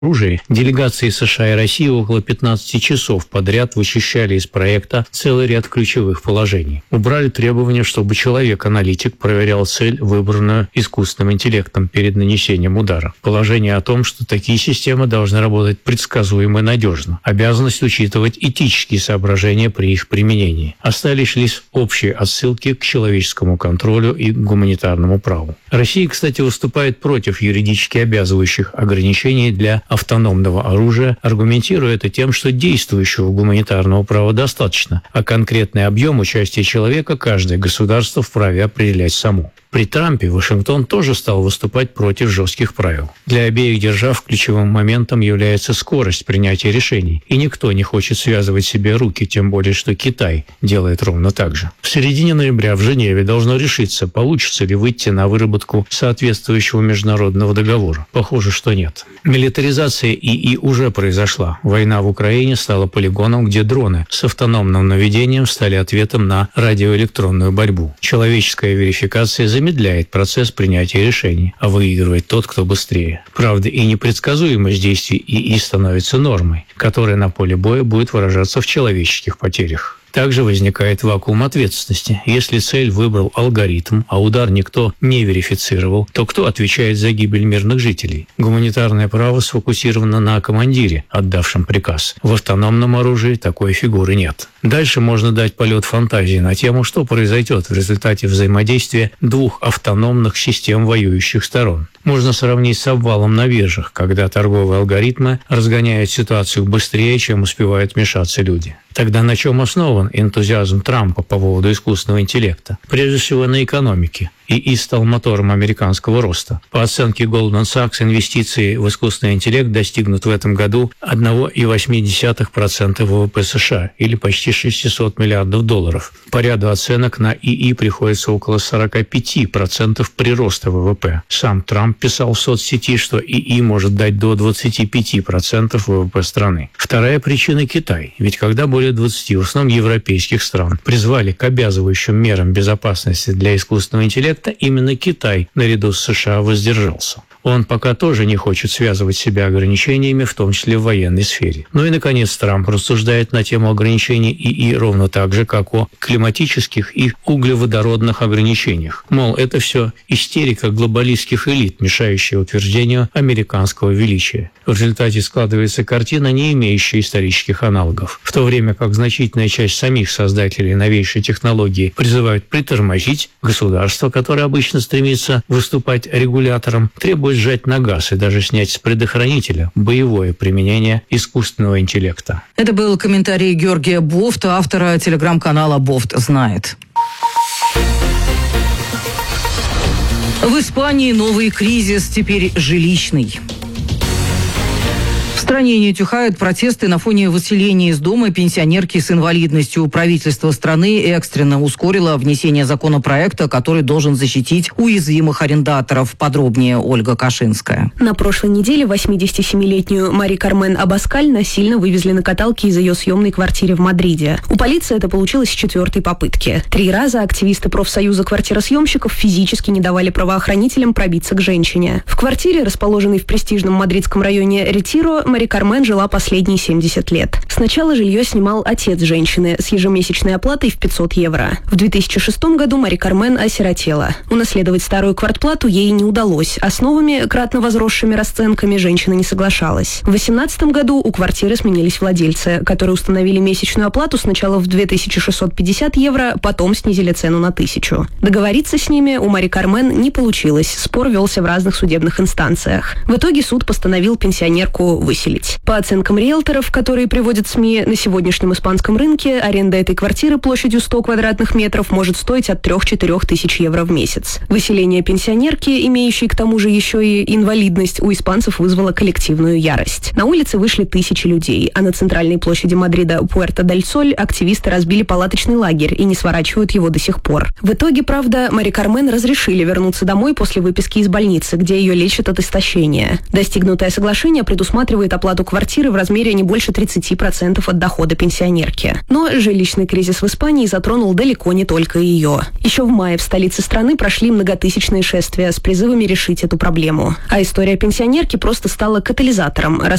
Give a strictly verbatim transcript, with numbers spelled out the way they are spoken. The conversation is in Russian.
оружии, делегации США и России около пятнадцати часов подряд вычищали из проекта целый ряд ключевых положений. Убрали требование, чтобы человек-аналитик проверял цель, выбранную искусственным интеллектом перед нанесением удара. Положение о том, что такие системы должны работать предсказуемо и надежно. Обязанность учитывать этические соображения при их применении. Остались лишь общие отсылки к человеческому контролю и гуманитарному праву. Россия, кстати, выступает против юридически обязывающих ограничений для автономного оружия, аргументируя это тем, что действующего гуманитарного права достаточно, а конкретный объем участия человека каждое государство вправе определять само. При Трампе Вашингтон тоже стал выступать против жестких правил. Для обеих держав ключевым моментом является скорость принятия решений, и никто не хочет связывать себе руки, тем более что Китай делает ровно так же. В середине ноября в Женеве должно решиться, получится ли выйти на выработку соответствующего международного договора. Похоже, что нет. Милитаризация ИИ уже произошла. Война в Украине стала полигоном, где дроны с автономным наведением стали ответом на радиоэлектронную борьбу. Человеческая верификация замедляет процесс принятия решений, а выигрывает тот, кто быстрее. Правда, и непредсказуемость действий ИИ становится нормой, которая на поле боя будет выражаться в человеческих потерях. Также возникает вакуум ответственности. Если цель выбрал алгоритм, а удар никто не верифицировал, то кто отвечает за гибель мирных жителей? Гуманитарное право сфокусировано на командире, отдавшем приказ. В автономном оружии такой фигуры нет. Дальше можно дать полет фантазии на тему, что произойдет в результате взаимодействия двух автономных систем воюющих сторон. Можно сравнить с обвалом на биржах, когда торговые алгоритмы разгоняют ситуацию быстрее, чем успевают вмешаться люди. Тогда на чем основан энтузиазм Трампа по поводу искусственного интеллекта? Прежде всего на экономике. ИИ стал мотором американского роста. По оценке Goldman Sachs, инвестиции в искусственный интеллект достигнут в этом году одна целая восемь десятых процента ВВП США, или почти шестьсот миллиардов долларов. По ряду оценок на ИИ приходится около сорок пять процентов прироста ВВП. Сам Трамп писал в соцсети, что ИИ может дать до двадцати пяти процентов ВВП страны. Вторая причина – Китай. Ведь когда более двадцати, в основном европейских стран, призвали к обязывающим мерам безопасности для искусственного интеллекта, именно Китай наряду с США воздержался. Он пока тоже не хочет связывать себя ограничениями, в том числе в военной сфере. Ну и, наконец, Трамп рассуждает на тему ограничений ИИ ровно так же, как о климатических и углеводородных ограничениях. Мол, это все истерика глобалистских элит, мешающая утверждению американского величия. В результате складывается картина, не имеющая исторических аналогов. В то время как значительная часть самих создателей новейшей технологии призывают притормозить, государство, которое обычно стремится выступать регулятором, требует сжать на газ и даже снять с предохранителя боевое применение искусственного интеллекта. Это был комментарий Георгия Бофта, автора телеграм-канала «Бофт знает». В Испании новый кризис, теперь жилищный. В стране не утихают протесты на фоне выселения из дома пенсионерки с инвалидностью. Правительство страны экстренно ускорило внесение законопроекта, который должен защитить уязвимых арендаторов. Подробнее Ольга Кашинская. На прошлой неделе восьмидесятисемилетнюю Мари Кармен Абаскаль насильно вывезли на каталке из ее съемной квартиры в Мадриде. У полиции это получилось с четвертой попытки. Три раза активисты профсоюза квартиросъемщиков физически не давали правоохранителям пробиться к женщине. В квартире, расположенной в престижном мадридском районе Ретиро, Мари Кармен жила последние семьдесят лет. Сначала жилье снимал отец женщины с ежемесячной оплатой в пятьсот евро. В две тысячи шестом году Мари Кармен осиротела. Унаследовать старую квартплату ей не удалось, а с новыми, кратно возросшими расценками женщина не соглашалась. В две тысячи восемнадцатом году у квартиры сменились владельцы, которые установили месячную оплату сначала в две тысячи шестьсот пятьдесят евро, потом снизили цену на тысячу. Договориться с ними у Мари Кармен не получилось, спор велся в разных судебных инстанциях. В итоге суд постановил пенсионерку выселить. По оценкам риэлторов, которые приводят СМИ, на сегодняшнем испанском рынке аренда этой квартиры площадью сто квадратных метров может стоить от трёх-четырёх тысяч евро в месяц. Выселение пенсионерки, имеющей к тому же еще и инвалидность, у испанцев вызвало коллективную ярость. На улицы вышли тысячи людей, а на центральной площади Мадрида Пуэрто-дель-Соль активисты разбили палаточный лагерь и не сворачивают его до сих пор. В итоге, правда, Мари Кармен разрешили вернуться домой после выписки из больницы, где ее лечат от истощения. Достигнутое соглашение предусматривает оплату квартиры в размере не больше тридцати процентов процентов от дохода пенсионерки. Но жилищный кризис в Испании затронул далеко не только ее. Еще в мае в столице страны прошли многотысячные шествия с призывами решить эту проблему. А история пенсионерки просто стала катализатором